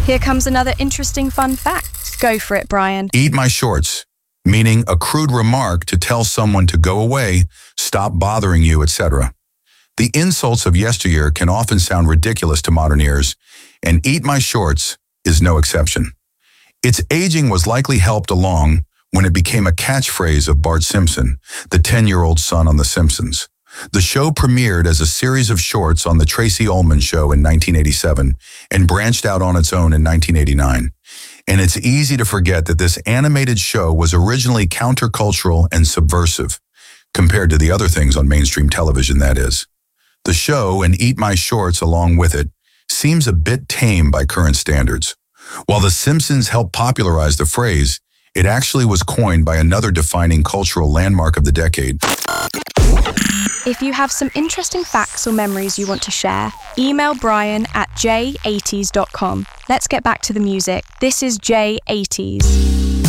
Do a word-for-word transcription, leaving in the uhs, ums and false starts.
Here comes another interesting fun fact. Go for it, Brian. Eat my shorts, meaning a crude remark to tell someone to go away, stop bothering you, et cetera. The insults of yesteryear can often sound ridiculous to modern ears, and eat my shorts is no exception. Its aging was likely helped along when it became a catchphrase of Bart Simpson, the ten-year-old son on The Simpsons. The show premiered as a series of shorts on The Tracy Ullman Show in nineteen eighty-seven and branched out on its own in nineteen eighty-nine. And it's easy to forget that this animated show was originally countercultural and subversive, compared to the other things on mainstream television, that is. The show, and Eat My Shorts along with it, seems a bit tame by current standards. While The Simpsons helped popularize the phrase, it actually was coined by another defining cultural landmark of the decade. If you have some interesting facts or memories you want to share, email Brian at j eighties dot com. Let's get back to the music. This is J eighties.